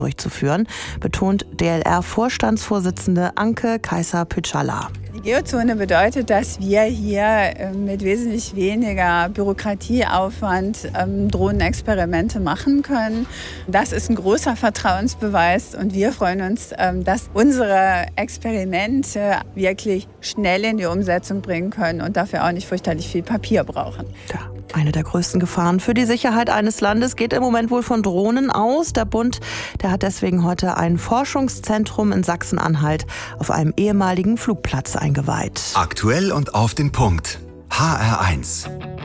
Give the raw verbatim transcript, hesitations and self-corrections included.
durchzuführen, betont D L R-Vorstandsvorsitzende Anke Kaiser-Pütschala. Die Geozone bedeutet, dass wir hier mit wesentlich weniger Bürokratieaufwand ähm, Drohnenexperimente machen können. Das ist ein großer Vertrauensbeweis und wir freuen uns, ähm, dass unsere Experimente wirklich schnell in die Umsetzung bringen können und dafür auch nicht fürchterlich viel Papier brauchen. Ja. Eine der größten Gefahren für die Sicherheit eines Landes geht im Moment wohl von Drohnen aus. Der Bund, der hat deswegen heute ein Forschungszentrum in Sachsen-Anhalt auf einem ehemaligen Flugplatz eingeweiht. Aktuell und auf den Punkt. H R eins.